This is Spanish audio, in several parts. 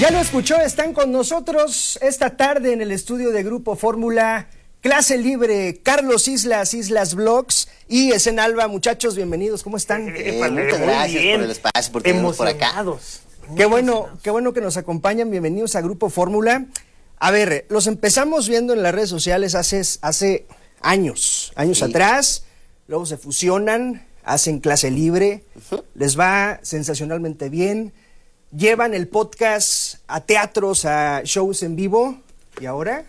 Ya lo escuchó, están con nosotros esta tarde en el estudio de Grupo Fórmula, Clase Libre, Carlos Islas, Islas Blogs y Esen Alba. Muchachos, bienvenidos, ¿cómo están? Muchas gracias por el espacio, por tenernos por acá. Qué bueno que nos acompañan, bienvenidos a Grupo Fórmula. A ver, los empezamos viendo en las redes sociales hace años sí. Atrás, luego se fusionan, hacen Clase Libre, les va sensacionalmente bien. Llevan el podcast a teatros, a shows en vivo, ¿y ahora?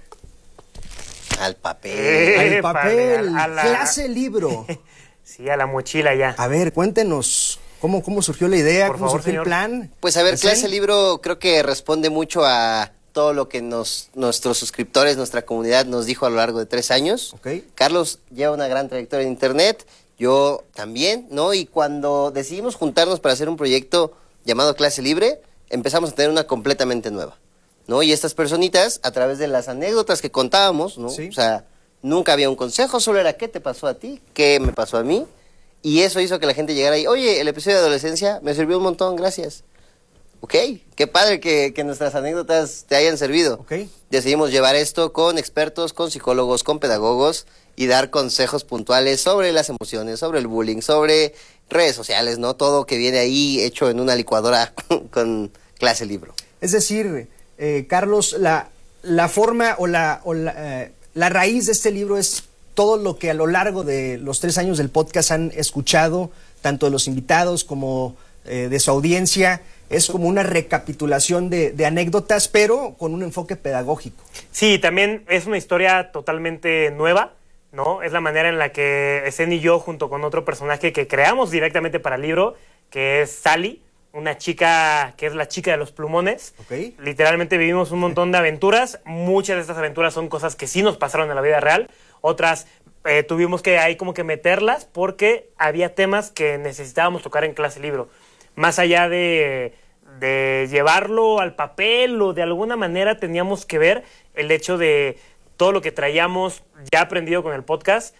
Al papel. Al papel, Clase Libro. Sí, a la mochila ya. A ver, cuéntenos, ¿cómo surgió la idea? Por ¿Cómo favor, surgió señor. el plan? Pues a ver, Clase Libro creo que responde mucho a todo lo que nuestros suscriptores, nuestra comunidad nos dijo a lo largo de 3 años. Okay. Carlos lleva una gran trayectoria en internet, yo también, ¿no? Y cuando decidimos juntarnos para hacer un proyecto llamado Clase Libre, empezamos a tener una completamente nueva, ¿no? Y estas personitas, a través de las anécdotas que contábamos, ¿no? Sí. O sea, nunca había un consejo, solo era qué te pasó a ti, qué me pasó a mí. Y eso hizo que la gente llegara y, oye, el episodio de adolescencia me sirvió un montón, gracias. Ok, qué padre que nuestras anécdotas te hayan servido. Okay. Decidimos llevar esto con expertos, con psicólogos, con pedagogos y dar consejos puntuales sobre las emociones, sobre el bullying, sobre redes sociales, ¿no? Todo que viene ahí hecho en una licuadora con Clase Libro. Es decir, Carlos, la forma o la raíz de este libro es todo lo que a lo largo de los 3 años del podcast han escuchado, tanto de los invitados como de su audiencia. Es como una recapitulación de anécdotas, pero con un enfoque pedagógico. Sí, también es una historia totalmente nueva, ¿no? Es la manera en la que Esen y yo, junto con otro personaje que creamos directamente para el libro, que es Sally, una chica que es la chica de los plumones. Okay. Literalmente vivimos un montón de aventuras. Muchas de estas aventuras son cosas que sí nos pasaron en la vida real. Otras tuvimos que ahí como que meterlas porque había temas que necesitábamos tocar en Clase Libro. Más allá de llevarlo al papel o de alguna manera teníamos que ver el hecho de todo lo que traíamos ya aprendido con el podcast.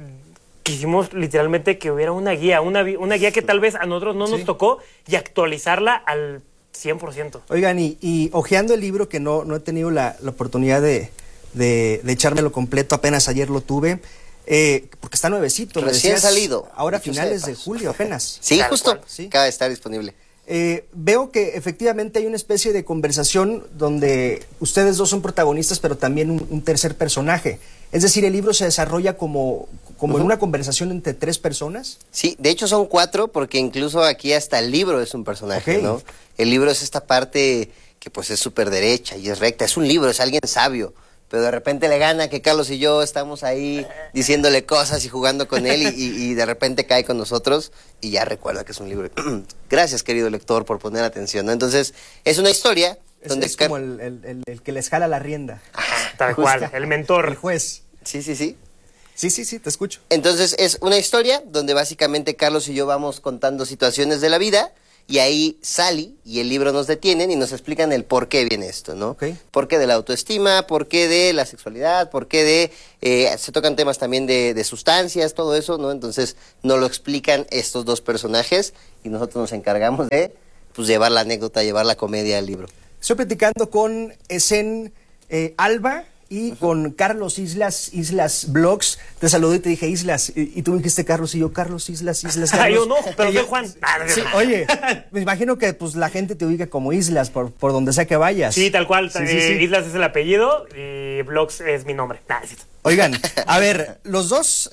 Quisimos literalmente que hubiera una guía que tal vez a nosotros no nos tocó y actualizarla al 100%. Oigan, y hojeando el libro, que no he tenido la oportunidad de echármelo completo, apenas ayer lo tuve, porque está nuevecito. Recién salido. Ahora finales de julio apenas. Sí, Tal justo, cual. Sí. acaba de estar disponible. Veo que efectivamente hay una especie de conversación donde ustedes dos son protagonistas, pero también un tercer personaje. Es decir, el libro se desarrolla como en una conversación entre 3 personas. Sí, de hecho son 4 porque incluso aquí hasta el libro es un personaje, Ok. ¿no? El libro es esta parte que pues es súper derecha y es recta, es un libro, es alguien sabio, pero de repente le gana que Carlos y yo estamos ahí diciéndole cosas y jugando con él y de repente cae con nosotros y ya recuerda que es un libro. Gracias, querido lector, por poner atención, ¿no? Entonces, es una historia donde... Es como el que les jala la rienda. Tal cual, el mentor. El juez. Sí. Sí, te escucho. Entonces, es una historia donde básicamente Carlos y yo vamos contando situaciones de la vida y ahí Sally y el libro nos detienen y nos explican el por qué viene esto, ¿no? Okay. Por qué de la autoestima, por qué de la sexualidad, por qué de... se tocan temas también de sustancias, todo eso, ¿no? Entonces nos lo explican estos 2 personajes y nosotros nos encargamos de pues llevar la anécdota, llevar la comedia al libro. Estoy platicando con Esen Alba y con Carlos Islas Blogs. Te saludé y te dije Islas, y tú me dijiste Carlos, y yo Carlos Islas Carlos. Yo no, pero soy Juan. Sí, oye, me imagino que pues la gente te ubica como Islas por donde sea que vayas. Sí, tal cual. Sí. Islas es el apellido y Blogs es mi nombre. Oigan, a ver, los dos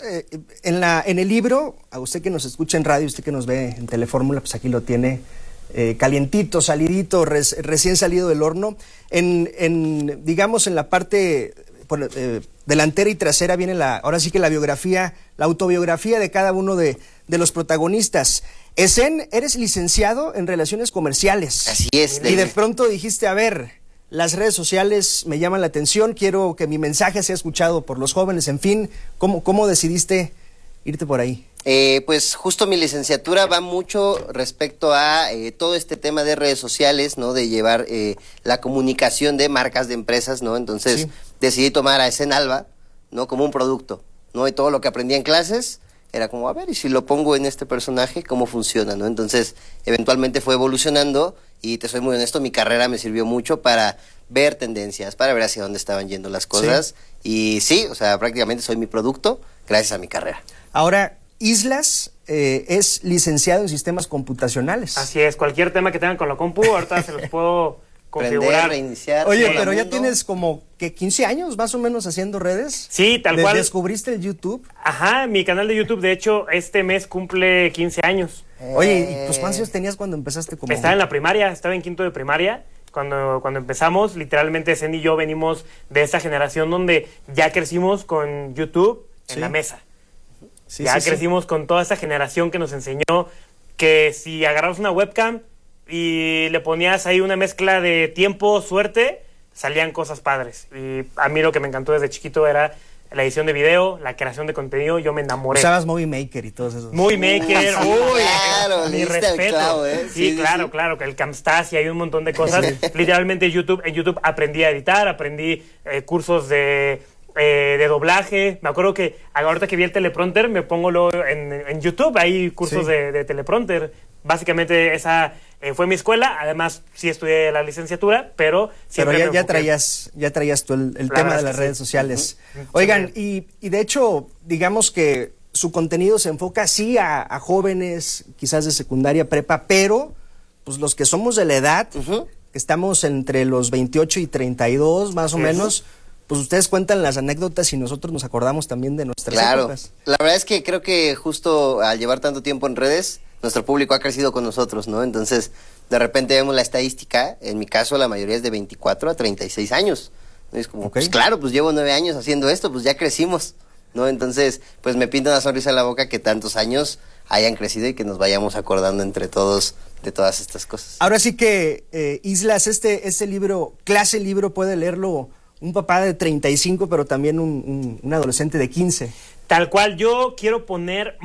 en el libro, a usted que nos escucha en radio, usted que nos ve en Telefórmula, pues aquí lo tiene calientito, salidito, recién salido del horno. Digamos, en la parte delantera y trasera viene ahora sí que la biografía, la autobiografía de cada uno de los protagonistas. Esen, eres licenciado en Relaciones Comerciales. Así es. Y de pronto dijiste, a ver, las redes sociales me llaman la atención, quiero que mi mensaje sea escuchado por los jóvenes, en fin, ¿cómo decidiste irte por ahí? Pues justo mi licenciatura va mucho respecto a todo este tema de redes sociales, ¿no? De llevar la comunicación de marcas, de empresas, ¿no? Entonces decidí tomar a Esen Alba, ¿no? Como un producto, ¿no? Y todo lo que aprendí en clases era como, a ver, y si lo pongo en este personaje, ¿cómo funciona, no? Entonces, eventualmente fue evolucionando y te soy muy honesto, mi carrera me sirvió mucho para ver tendencias, para ver hacia dónde estaban yendo las cosas. Sí. Y sí, o sea, prácticamente soy mi producto gracias a mi carrera. Ahora, Islas es licenciado en sistemas computacionales. Así es, cualquier tema que tengan con la compu, ahorita se los puedo configurar. Prender, reiniciar. Oye, pero ya tienes como que 15 años más o menos haciendo redes. Sí, tal cual. ¿Descubriste el YouTube? Ajá, mi canal de YouTube, de hecho, este mes cumple 15 años. Oye, ¿y pues cuántos años tenías cuando empezaste como...? Estaba en la primaria, estaba en quinto de primaria. Cuando empezamos, literalmente Zen y yo venimos de esa generación donde ya crecimos con YouTube en la mesa. Sí, ya crecimos con toda esa generación que nos enseñó que si agarrabas una webcam y le ponías ahí una mezcla de tiempo, suerte, salían cosas padres. Y a mí lo que me encantó desde chiquito era la edición de video, la creación de contenido. Yo me enamoré. Usabas Movie Maker y todos esos. Movie Maker, claro, mi respeto. Clavo, sí, claro, claro, que el Camtasia, hay un montón de cosas. Literalmente en YouTube aprendí a editar, aprendí cursos de doblaje. Me acuerdo que ahorita que vi el teleprompter me pongo en YouTube, hay cursos de teleprompter. Básicamente esa fue mi escuela. Además sí estudié la licenciatura, pero siempre ya traías tú el tema de las redes sociales. Oigan, y de hecho, digamos que su contenido se enfoca sí a jóvenes, quizás de secundaria, prepa, pero pues los que somos de la edad, que estamos entre los 28 y 32 más o menos, pues ustedes cuentan las anécdotas y nosotros nos acordamos también de nuestras épocas. La verdad es que creo que justo al llevar tanto tiempo en redes, nuestro público ha crecido con nosotros, ¿no? Entonces, de repente vemos la estadística, en mi caso la mayoría es de 24 a 36 años. Es como, pues claro, pues llevo 9 años haciendo esto, pues ya crecimos, ¿no? Entonces, pues me pinta una sonrisa en la boca que tantos años hayan crecido y que nos vayamos acordando entre todos de todas estas cosas. Ahora sí que, Islas, este libro, clase libro, puede leerlo un papá de 35, pero también un adolescente de 15. Tal cual, yo quiero poner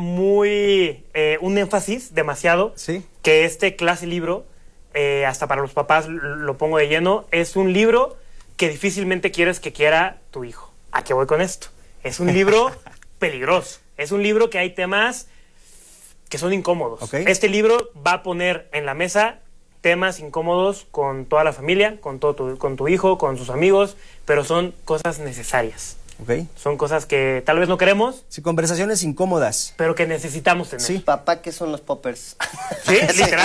un énfasis demasiado, que este clase libro, hasta para los papás lo pongo de lleno, es un libro que difícilmente quieres que quiera tu hijo. ¿A qué voy con esto? Es un libro peligroso, es un libro que hay temas que son incómodos. Este libro va a poner en la mesa temas incómodos con toda la familia, con tu hijo, con sus amigos, pero son cosas necesarias. Son cosas que tal vez no queremos. Sí, conversaciones incómodas. Pero que necesitamos tener. Sí. Papá, ¿qué son los poppers? Sí,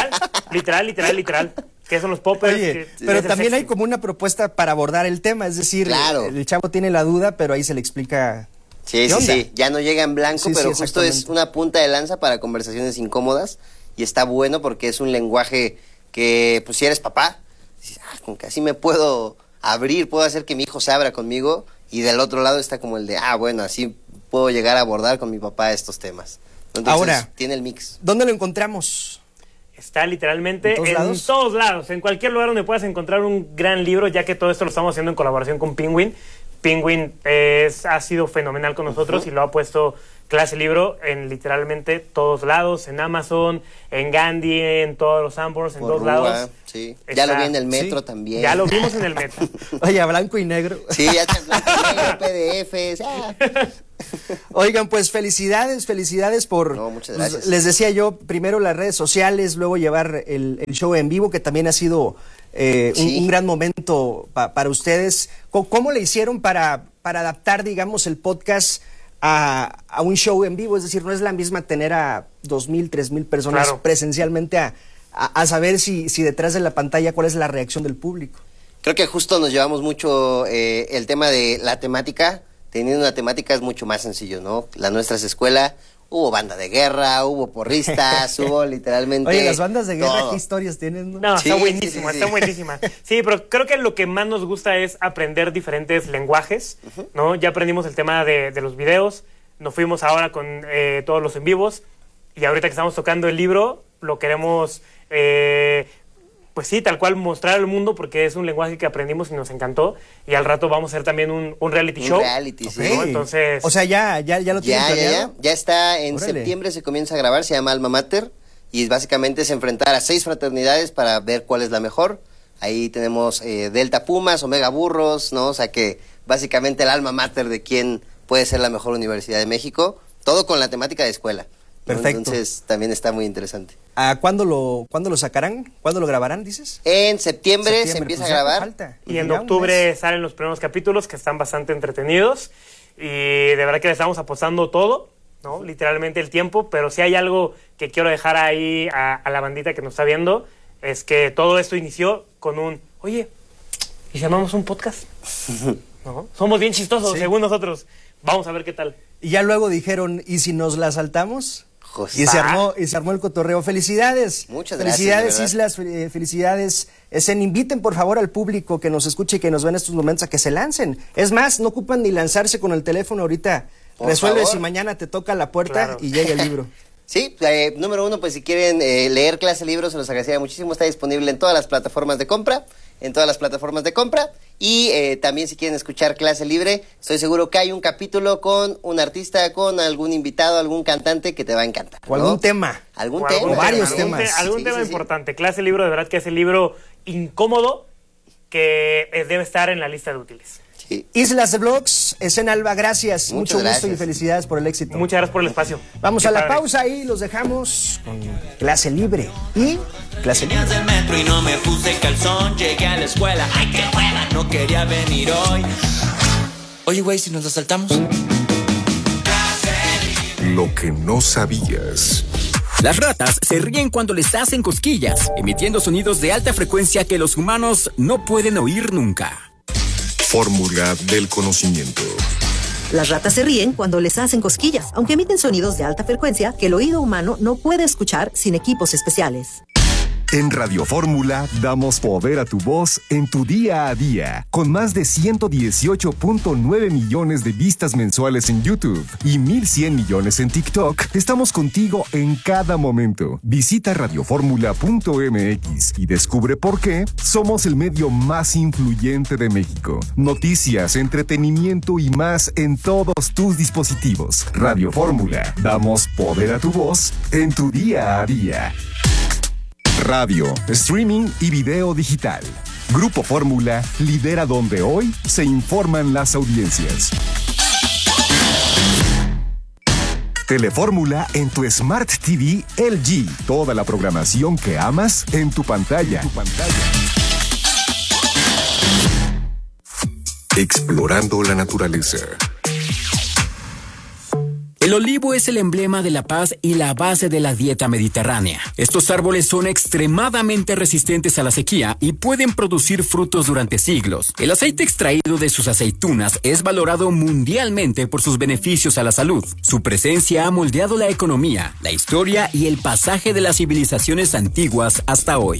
literal. ¿Qué son los poppers? Oye, pero también hay como una propuesta para abordar el tema, es decir, el chavo tiene la duda, pero ahí se le explica. Sí, ya no llega en blanco, pero justo es una punta de lanza para conversaciones incómodas y está bueno porque es un lenguaje que, pues si eres papá, dices, como que así me puedo abrir, puedo hacer que mi hijo se abra conmigo, y del otro lado está como el de, bueno, así puedo llegar a abordar con mi papá estos temas. Entonces, ahora, tiene el mix. ¿Dónde lo encontramos? Está literalmente en todos lados, en cualquier lugar donde puedas encontrar un gran libro, ya que todo esto lo estamos haciendo en colaboración con Penguin. Penguin ha sido fenomenal con nosotros y lo ha puesto clase libro en literalmente todos lados, en Amazon, en Gandhi, en todos los Sanborns, en todos lados. Sí. Ya lo vi en el metro también. Ya lo vimos en el metro. Oye, a blanco y negro. Sí, ya está blanco y negro, PDFs. Oigan, pues felicidades por... No, muchas gracias. Pues, les decía yo, primero las redes sociales, luego llevar el show en vivo, que también ha sido un gran momento para ustedes. ¿Cómo le hicieron para adaptar, digamos, el podcast a un show en vivo? Es decir, no es la misma tener a 2,000, 3,000 personas presencialmente a saber si detrás de la pantalla cuál es la reacción del público. Creo que justo nos llevamos mucho el tema de la temática. Teniendo una temática es mucho más sencillo, ¿no? La nuestra es escuela, hubo banda de guerra, hubo porristas, hubo literalmente... Oye, las bandas de guerra, ¿qué historias tienen? No, está buenísima, está buenísima. Sí, pero creo que lo que más nos gusta es aprender diferentes lenguajes, ¿no? Ya aprendimos el tema de los videos, nos fuimos ahora con todos los en vivos, y ahorita que estamos tocando el libro, lo queremos... pues sí, tal cual mostrar al mundo porque es un lenguaje que aprendimos y nos encantó, y al rato vamos a hacer también un reality show. Un reality, sí. ¿No? Entonces... O sea, ya lo tienen planeado. Ya está, en septiembre se comienza a grabar, se llama Alma Mater, y básicamente es enfrentar a 6 fraternidades para ver cuál es la mejor. Ahí tenemos Delta Pumas, Omega Burros, ¿no? O sea que básicamente el Alma Mater de quién puede ser la mejor universidad de México. todo con la temática de escuela. Perfecto. Entonces también está muy interesante. ¿Cuándo lo sacarán? ¿Cuándo lo grabarán, dices? En septiembre se empieza pues a grabar. Falta. Y en octubre salen los primeros capítulos que están bastante entretenidos. Y de verdad que le estamos apostando todo, ¿no? Literalmente el tiempo. Pero si hay algo que quiero dejar ahí a la bandita que nos está viendo, es que todo esto inició con oye, ¿y si llamamos un podcast? ¿No? Somos bien chistosos, Sí. según nosotros. Vamos a ver qué tal. Y ya luego dijeron, ¿y si nos la saltamos? José. Y se armó el cotorreo. Felicidades. Muchas gracias, Felicidades, de verdad. Islas, felicidades. Inviten por favor al público que nos escuche y que nos ve en estos momentos a que se lancen. Es más, no ocupan ni lanzarse con el teléfono ahorita. Por Resuelves favor. si mañana te toca la puerta Claro. y llega el libro. Sí, número 1, pues si quieren leer Clase Libro, se los agradecería muchísimo. Está disponible en todas las plataformas de compra. Y también si quieren escuchar Clase Libre, estoy seguro que hay un capítulo con un artista, con algún invitado, algún cantante que te va a encantar, O ¿no? algún tema. Algún O tema. algún varios tema, temas. Algún Sí, tema sí, sí. importante. Clase Libro, de verdad que es el libro incómodo que debe estar en la lista de útiles. Sí. Islas de Blogs, Escena Alba, gracias. Muchas Mucho gusto gracias. y felicidades por el éxito. Muchas gracias por el espacio. Vamos Qué a la padre. pausa y los dejamos con Clase Libre y Clase Libre. Del metro y no me puse calzón, llegué a la escuela, ay qué hueva, no quería venir hoy. Oye güey, si nos la saltamos. Lo que no sabías. Las ratas se ríen cuando les hacen cosquillas, emitiendo sonidos de alta frecuencia que los humanos no pueden oír nunca. Fórmula del conocimiento. Las ratas se ríen cuando les hacen cosquillas, aunque emiten sonidos de alta frecuencia que el oído humano no puede escuchar sin equipos especiales. En Radio Fórmula damos poder a tu voz en tu día a día, con más de 118.9 millones de vistas mensuales en YouTube y 1.100 millones en TikTok. Estamos contigo en cada momento. Visita radioformula.mx y descubre por qué somos el medio más influyente de México. Noticias, entretenimiento y más en todos tus dispositivos. Radio Fórmula, damos poder a tu voz en tu día a día. Radio, streaming y video digital. Grupo Fórmula lidera donde hoy se informan las audiencias. Telefórmula en tu Smart TV LG. Toda la programación que amas en tu pantalla. Explorando la naturaleza. El olivo es el emblema de la paz y la base de la dieta mediterránea. Estos árboles son extremadamente resistentes a la sequía y pueden producir frutos durante siglos. El aceite extraído de sus aceitunas es valorado mundialmente por sus beneficios a la salud. Su presencia ha moldeado la economía, la historia y el pasaje de las civilizaciones antiguas hasta hoy.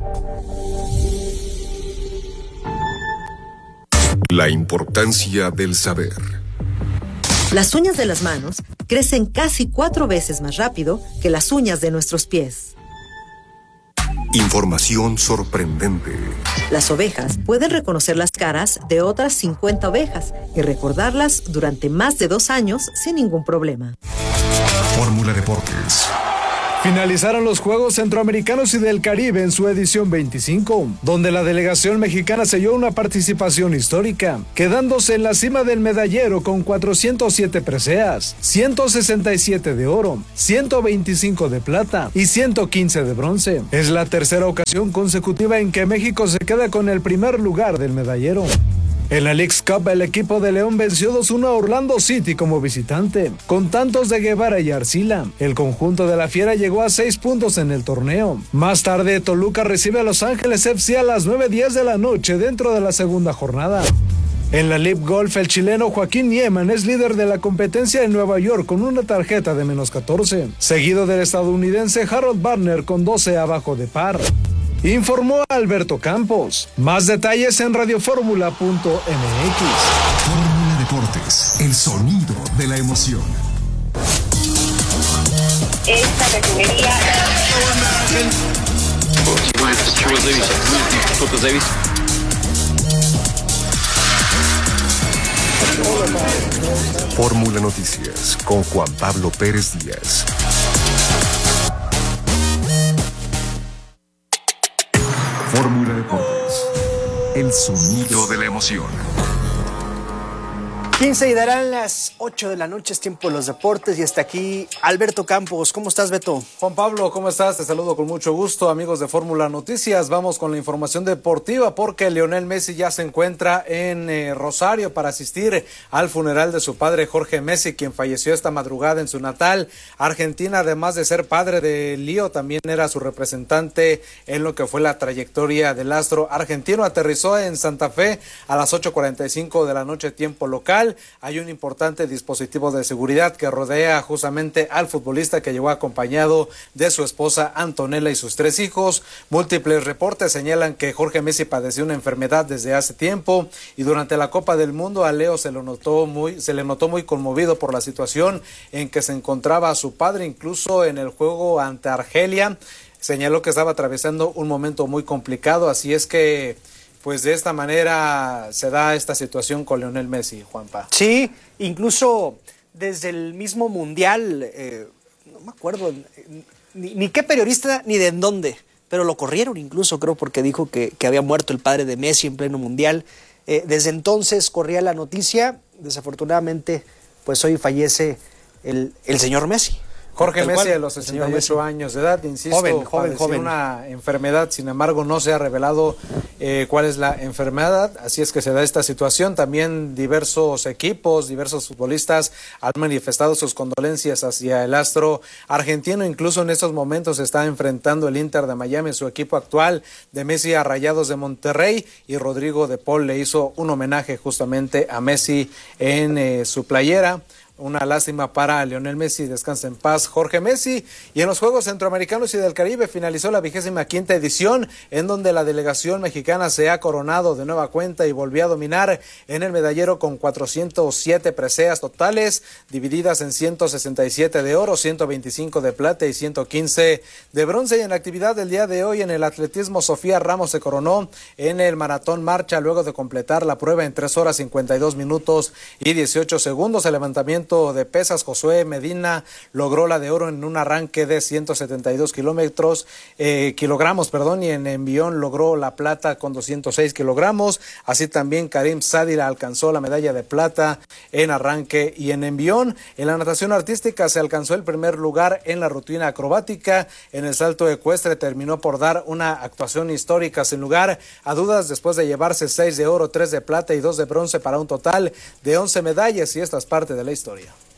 La importancia del saber. Las uñas de las manos crecen casi 4 veces más rápido que las uñas de nuestros pies. Información sorprendente. Las ovejas pueden reconocer las caras de otras 50 ovejas y recordarlas durante más de 2 años sin ningún problema. Fórmula Deportes. Finalizaron los Juegos Centroamericanos y del Caribe en su edición 25, donde la delegación mexicana selló una participación histórica, quedándose en la cima del medallero con 407 preseas, 167 de oro, 125 de plata y 115 de bronce. Es la tercera ocasión consecutiva en que México se queda con el primer lugar del medallero. En la Leagues Cup, el equipo de León venció 2-1 a Orlando City como visitante, con tantos de Guevara y Arcila. El conjunto de la Fiera llegó a 6 puntos en el torneo. Más tarde, Toluca recibe a Los Ángeles FC a las 9:10 de la noche dentro de la segunda jornada. En la LIV Golf, el chileno Joaquín Niemann es líder de la competencia en Nueva York con una tarjeta de -14, seguido del estadounidense Harold Varner con 12 abajo de par. Informó Alberto Campos. Más detalles en radioformula.mx. Fórmula Deportes, el sonido de la emoción. Esta refinería. Fórmula Noticias con Juan Pablo Pérez Díaz. Fórmula Deportes, el sonido de la emoción. 15 y darán las 8 de la noche, es tiempo de los deportes y hasta aquí Alberto Campos. ¿Cómo estás, Beto? Juan Pablo, ¿cómo estás? Te saludo con mucho gusto, amigos de Fórmula Noticias. Vamos con la información deportiva porque Lionel Messi ya se encuentra en Rosario para asistir al funeral de su padre Jorge Messi, quien falleció esta madrugada en su natal Argentina. Además de ser padre de Lío, también era su representante en lo que fue la trayectoria del astro argentino. Aterrizó en Santa Fe a las 8:45 de la noche, tiempo local. Hay un importante dispositivo de seguridad que rodea justamente al futbolista, que llegó acompañado de su esposa Antonella y sus 3 hijos. Múltiples reportes señalan que Jorge Messi padeció una enfermedad desde hace tiempo y durante la Copa del Mundo a Leo se le notó muy conmovido por la situación en que se encontraba su padre. Incluso en el juego ante Argelia señaló que estaba atravesando un momento muy complicado, así es que pues de esta manera se da esta situación con Lionel Messi, Juanpa. Sí, incluso desde el mismo Mundial, no me acuerdo ni qué periodista ni de en dónde, pero lo corrieron incluso, creo, porque dijo que había muerto el padre de Messi en pleno Mundial. Desde entonces corría la noticia, desafortunadamente, pues hoy fallece el señor Messi. Jorge Messi, a los 68 años de edad, insisto, joven. Una enfermedad, sin embargo no se ha revelado cuál es la enfermedad, así es que se da esta situación. También diversos equipos, diversos futbolistas han manifestado sus condolencias hacia el astro argentino. Incluso en estos momentos se está enfrentando el Inter de Miami, su equipo actual, de Messi a Rayados de Monterrey, y Rodrigo de Paul le hizo un homenaje justamente a Messi en su playera. Una lástima para Lionel Messi, descansa en paz Jorge Messi. Y en los Juegos Centroamericanos y del Caribe finalizó la 25ª edición, en donde la delegación mexicana se ha coronado de nueva cuenta y volvió a dominar en el medallero con 407 preseas totales, divididas en 167 de oro, 125 de plata y 115 de bronce. Y en la actividad del día de hoy en el atletismo, Sofía Ramos se coronó en el maratón marcha luego de completar la prueba en 3 horas 52 minutos y 18 segundos. El levantamiento de pesas, Josué Medina logró la de oro en un arranque de 172 kilogramos, y en envión logró la plata con 206 kilogramos. Así también Karim Sadila alcanzó la medalla de plata en arranque y en envión. En la natación artística se alcanzó el primer lugar en la rutina acrobática. En el salto ecuestre terminó por dar una actuación histórica sin lugar a dudas, después de llevarse 6 de oro, 3 de plata y 2 de bronce para un total de 11 medallas, y esta es parte de la historia.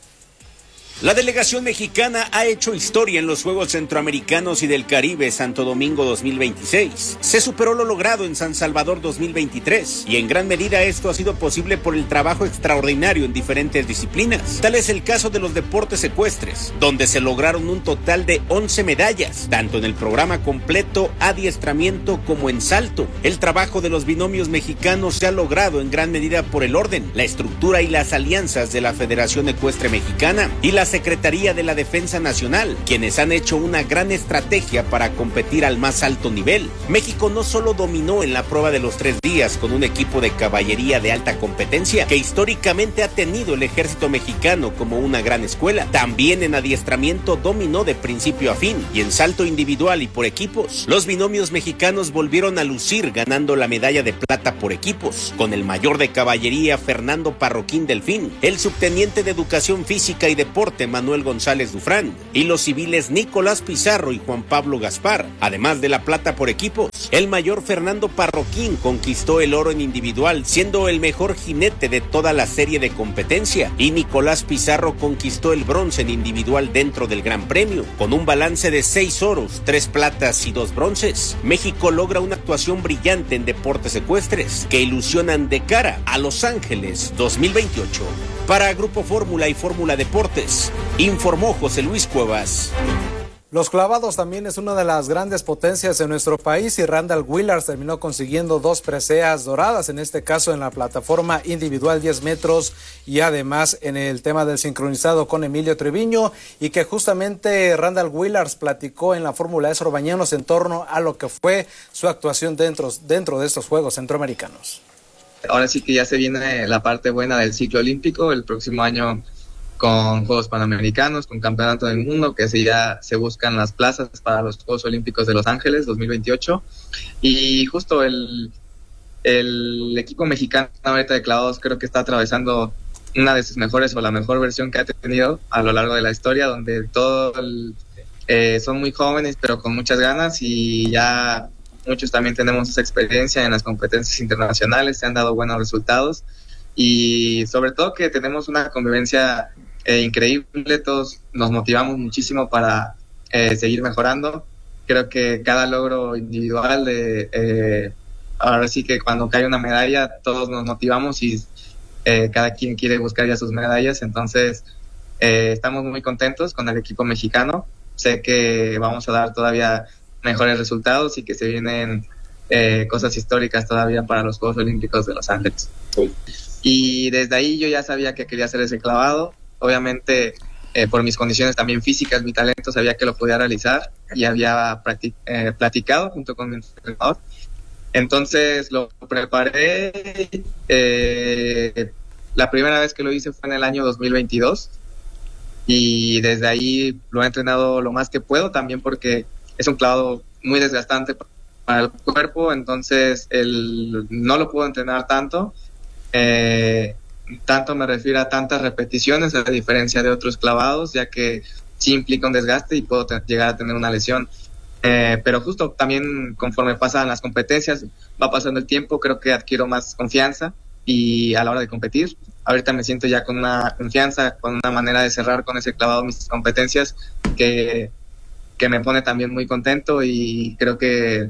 La delegación mexicana ha hecho historia en los Juegos Centroamericanos y del Caribe Santo Domingo 2026. Se superó lo logrado en San Salvador 2023 y en gran medida esto ha sido posible por el trabajo extraordinario en diferentes disciplinas. Tal es el caso de los deportes ecuestres, donde se lograron un total de 11 medallas, tanto en el programa completo, adiestramiento como en salto. El trabajo de los binomios mexicanos se ha logrado en gran medida por el orden, la estructura y las alianzas de la Federación Ecuestre Mexicana y la Secretaría de la Defensa Nacional, quienes han hecho una gran estrategia para competir al más alto nivel. México no solo dominó en la prueba de los 3 días con un equipo de caballería de alta competencia que históricamente ha tenido el ejército mexicano como una gran escuela, también en adiestramiento dominó de principio a fin, y en salto individual y por equipos, los binomios mexicanos volvieron a lucir ganando la medalla de plata por equipos, con el mayor de caballería Fernando Parroquín Delfín, el subteniente de Educación Física y Deporte Manuel González Dufrán y los civiles Nicolás Pizarro y Juan Pablo Gaspar. Además de la plata por equipos, el mayor Fernando Parroquín conquistó el oro en individual, siendo el mejor jinete de toda la serie de competencia, y Nicolás Pizarro conquistó el bronce en individual dentro del Gran Premio. Con un balance de 6 oros, 3 platas y 2 bronces, México logra una actuación brillante en deportes ecuestres que ilusionan de cara a Los Ángeles 2028. Para Grupo Fórmula y Fórmula Deportes, informó José Luis Cuevas. Los clavados también es una de las grandes potencias en nuestro país, y Randall Willars terminó consiguiendo 2 preseas doradas, en este caso en la plataforma individual 10 metros y además en el tema del sincronizado con Emilio Treviño, y que justamente Randall Willars platicó en la Fórmula E Bañanos en torno a lo que fue su actuación dentro de estos Juegos Centroamericanos. Ahora sí que ya se viene la parte buena del ciclo olímpico el próximo año, con Juegos Panamericanos, con Campeonato del Mundo, que sí ya se buscan las plazas para los Juegos Olímpicos de Los Ángeles 2028. Y justo el equipo mexicano ahorita de clavados creo que está atravesando una de sus mejores o la mejor versión que ha tenido a lo largo de la historia, donde son muy jóvenes pero con muchas ganas, y ya muchos también tenemos esa experiencia en las competencias internacionales, se han dado buenos resultados, y sobre todo que tenemos una convivencia increíble, todos nos motivamos muchísimo para seguir mejorando. Creo que cada logro individual, ahora sí que cuando cae una medalla todos nos motivamos y cada quien quiere buscar ya sus medallas, entonces estamos muy contentos con el equipo mexicano. Sé que vamos a dar todavía mejores resultados y que se vienen cosas históricas todavía para los Juegos Olímpicos de Los Ángeles. Y desde ahí yo ya sabía que quería hacer ese clavado. Obviamente, por mis condiciones también físicas, mi talento, sabía que lo podía realizar y había platicado junto con mi entrenador. Entonces lo preparé. La primera vez que lo hice fue en el año 2022 y desde ahí lo he entrenado lo más que puedo, también porque es un clavado muy desgastante para el cuerpo, entonces no lo puedo entrenar tanto. Tanto me refiero a tantas repeticiones, a diferencia de otros clavados, ya que sí implica un desgaste y puedo llegar a tener una lesión. Pero justo también conforme pasan las competencias, va pasando el tiempo, creo que adquiero más confianza y a la hora de competir, ahorita me siento ya con una confianza, con una manera de cerrar con ese clavado mis competencias que me pone también muy contento, y creo que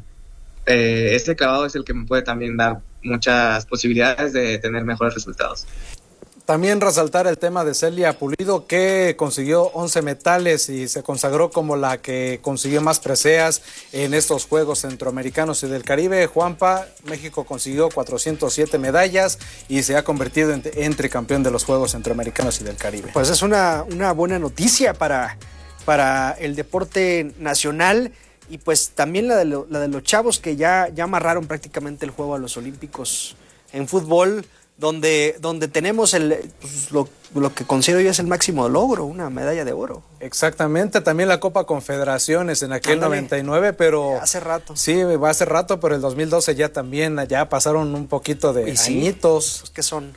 ese clavado es el que me puede también dar muchas posibilidades de tener mejores resultados. También resaltar el tema de Celia Pulido, que consiguió 11 metales y se consagró como la que consiguió más preseas en estos Juegos Centroamericanos y del Caribe. Juanpa, México consiguió 407 medallas y se ha convertido en tricampeón de los Juegos Centroamericanos y del Caribe. Pues es una buena noticia para el deporte nacional, y pues también la de los chavos que ya amarraron prácticamente el juego a los Olímpicos en fútbol, donde tenemos lo que considero yo es el máximo logro, una medalla de oro. Exactamente, también la Copa Confederaciones en aquel 99, pero hace rato. Sí, va hace rato, pero el 2012 ya pasaron un poquito de añitos. Pues, ¿qué son?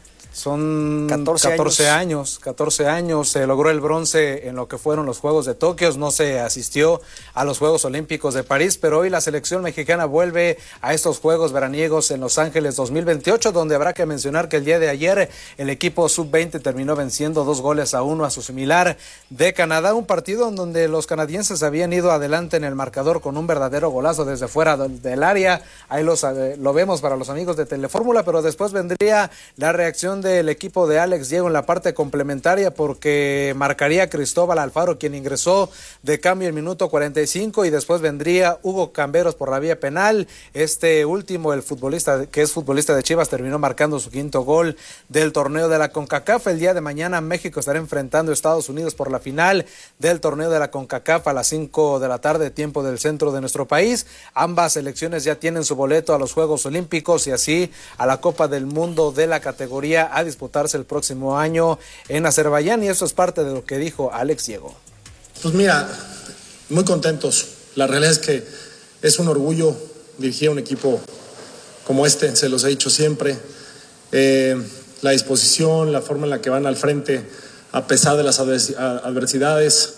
Son 14 años. Se logró el bronce en lo que fueron los Juegos de Tokio, no se asistió a los Juegos Olímpicos de París, pero hoy la selección mexicana vuelve a estos Juegos veraniegos en Los Ángeles 2028, donde habrá que mencionar que el día de ayer el equipo sub-20 terminó venciendo 2-1 a su similar de Canadá, un partido en donde los canadienses habían ido adelante en el marcador con un verdadero golazo desde fuera del área. Ahí lo vemos para los amigos de Telefórmula, pero después vendría la reacción del equipo de Alex Diego en la parte complementaria, porque marcaría Cristóbal Alfaro, quien ingresó de cambio en minuto 45, y después vendría Hugo Camberos por la vía penal. Este último, el futbolista que es futbolista de Chivas, terminó marcando su quinto gol del torneo de la CONCACAF. El día de mañana México estará enfrentando a Estados Unidos por la final del torneo de la CONCACAF a las 5 de la tarde, tiempo del centro de nuestro país. Ambas selecciones ya tienen su boleto a los Juegos Olímpicos y así a la Copa del Mundo de la categoría a disputarse el próximo año en Azerbaiyán, y eso es parte de lo que dijo Alex Diego. Pues mira, muy contentos. La realidad es que es un orgullo dirigir a un equipo como este, se los he dicho siempre. La disposición, la forma en la que van al frente a pesar de las adversidades.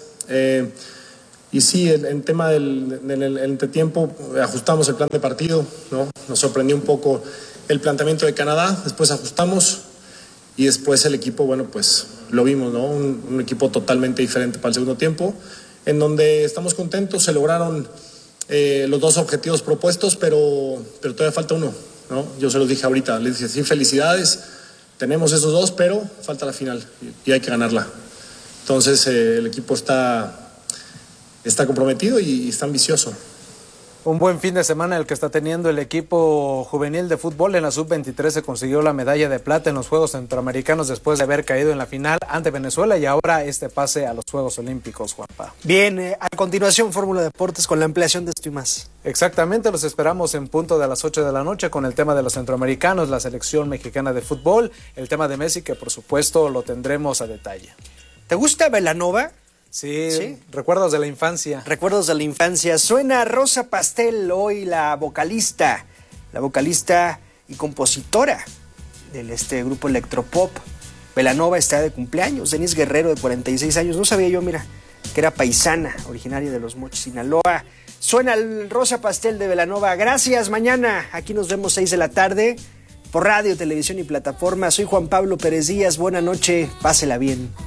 Y sí, en tema del entretiempo, ajustamos el plan de partido, ¿no? Nos sorprendió un poco el planteamiento de Canadá, después ajustamos y después el equipo, bueno, pues lo vimos, ¿no? Un equipo totalmente diferente para el segundo tiempo, en donde estamos contentos, se lograron los dos objetivos propuestos, pero todavía falta uno, ¿no? Yo se los dije ahorita, les dije, sí, felicidades, tenemos esos dos, pero falta la final y hay que ganarla. Entonces el equipo está comprometido y está ambicioso. Un buen fin de semana el que está teniendo el equipo juvenil de fútbol. En la sub-23 se consiguió la medalla de plata en los Juegos Centroamericanos después de haber caído en la final ante Venezuela, y ahora este pase a los Juegos Olímpicos, Juanpa. Bien, a continuación Fórmula Deportes con la ampliación de esto y más. Exactamente, los esperamos en punto de las 8 de la noche con el tema de los centroamericanos, la selección mexicana de fútbol, el tema de Messi, que por supuesto lo tendremos a detalle. ¿Te gusta Belanova? Sí, recuerdos de la infancia. Recuerdos de la infancia. Suena Rosa Pastel hoy, la vocalista y compositora del grupo electropop Belanova está de cumpleaños. Denise Guerrero, de 46 años. No sabía yo, mira, que era paisana, originaria de Los Mochis, Sinaloa. Suena el Rosa Pastel de Belanova. Gracias, mañana. Aquí nos vemos 6 de la tarde por radio, televisión y plataforma. Soy Juan Pablo Pérez Díaz. Buena noche, pásela bien.